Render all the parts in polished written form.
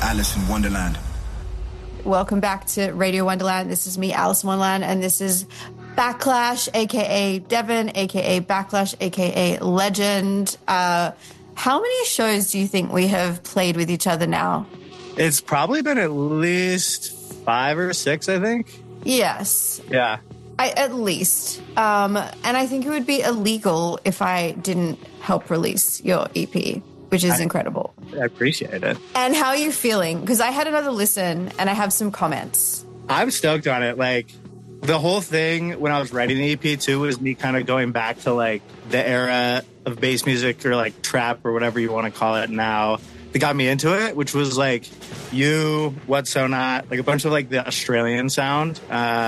Alice in Wonderland. Welcome back to Radio Wonderland. This is me, Alice in Wonderland, and this is Backlash, a.k.a. Devin, a.k.a. Backlash, a.k.a. Legend. How many shows do you think we have played with each other now? It's probably been at least 5 or 6, I think. Yes. Yeah. At least. And I think it would be illegal if I didn't help release your EP, which is incredible. I appreciate it. And how are you feeling? Because I had another listen and I have some comments. I'm stoked on it. Like, the whole thing when I was writing the EP too was me kind of going back to like the era of bass music or like trap or whatever you want to call it now that got me into it, which was like You, What So Not, like a bunch of like the Australian sound.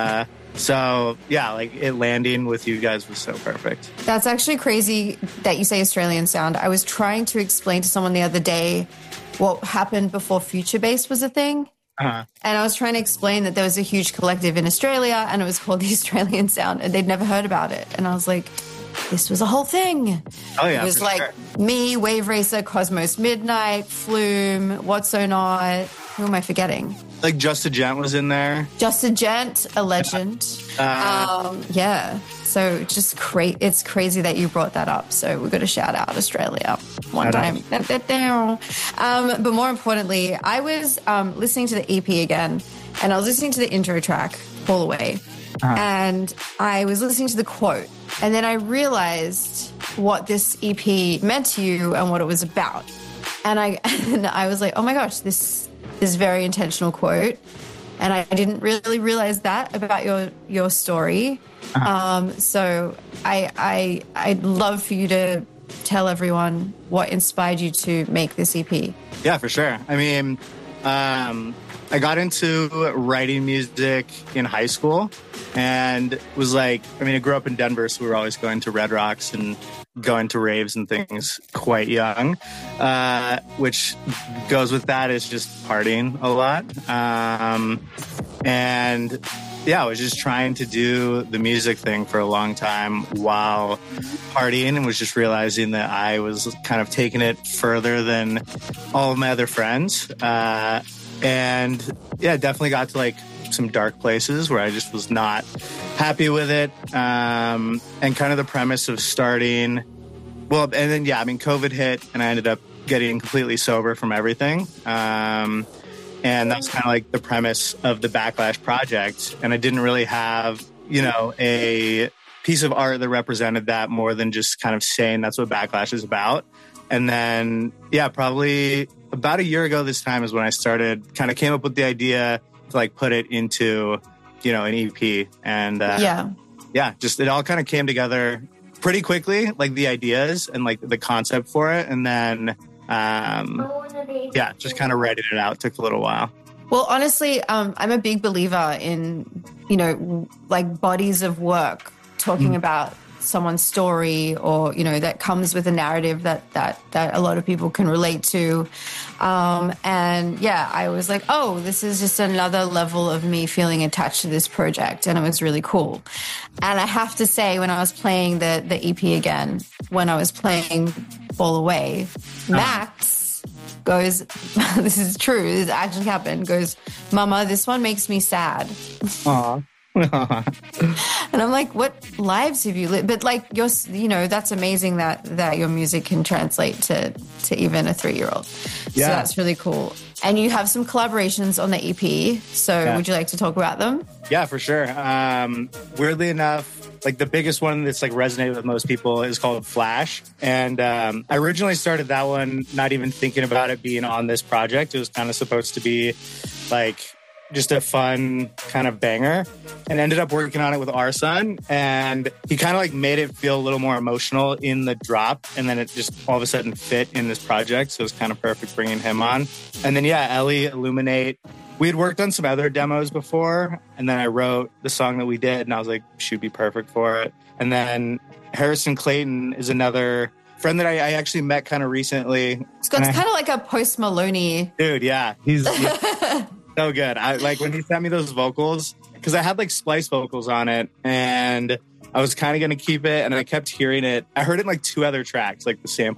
So yeah, like it landing with you guys was so perfect. That's actually crazy that you say Australian sound. I was trying to explain to someone the other day what happened before Future Bass was a thing. Uh-huh. And I was trying to explain that there was a huge collective in Australia and it was called the Australian Sound and they'd never heard about it. And I was like, this was a whole thing. Oh, yeah. It was like me, Wave Racer, Cosmos Midnight, Flume, What So Not. Who am I forgetting? Like Just a Gent was in there. Just a Gent, a legend. Yeah. So just it's crazy that you brought that up. So we've got to shout out Australia one time. But more importantly, I was listening to the EP again and I was listening to the intro track, Fall Away. And I was listening to the quote. And then I realized what this EP meant to you and what it was about. And I was like, oh my gosh, this is a very intentional quote. And I didn't really realize that about your story. So I'd love for you to tell everyone what inspired you to make this EP. Yeah, for sure. I mean, I got into writing music in high school and was like, I grew up in Denver, so we were always going to Red Rocks and going to raves and things quite young, which goes with that is just partying a lot. And yeah, I was just trying to do the music thing for a long time while partying and was just realizing that I was kind of taking it further than all of my other friends. And yeah, definitely got to like some dark places where I just was not happy with it. And kind of the premise of starting, well, and then, yeah, COVID hit and I ended up getting completely sober from everything. And that's kind of like the premise of the Backlash project. And I didn't really have, a piece of art that represented that more than just kind of saying that's what Backlash is about. And then, yeah, probably about a year ago this time is when I kind of came up with the idea to like put it into, an EP. And just it all kind of came together pretty quickly, like the ideas and like the concept for it. And then, just kind of writing it out took a little while. Well, honestly, I'm a big believer in, like bodies of work talking about someone's story or, that comes with a narrative that a lot of people can relate to. And yeah, I was like, oh, this is just another level of me feeling attached to this project. And it was really cool. And I have to say, when I was playing the EP again, when I was playing Fall Away, Max goes, this is true, this actually happened, goes, Mama, this one makes me sad. Aww. And I'm like, what lives have you lived? But like, that's amazing that your music can translate to even a 3-year-old. Yeah. So that's really cool. And you have some collaborations on the EP. So would you like to talk about them? Yeah, for sure. Weirdly enough, like the biggest one that's like resonated with most people is called Flash. And I originally started that one not even thinking about it being on this project. It was kind of supposed to be like just a fun kind of banger, and ended up working on it with our son. And he kind of like made it feel a little more emotional in the drop. And then it just all of a sudden fit in this project. So it was kind of perfect bringing him on. And then, yeah, Ellie, Illuminate. We had worked on some other demos before. And then I wrote the song that we did and I was like, she'd be perfect for it. And then Harrison Clayton is another friend that I actually met kind of recently. It's kind of like a Post Maloney. Dude, yeah. He's so good. I like when he sent me those vocals, because I had like splice vocals on it and I was kind of going to keep it and I kept hearing it. I heard it in like 2 other tracks, like the sample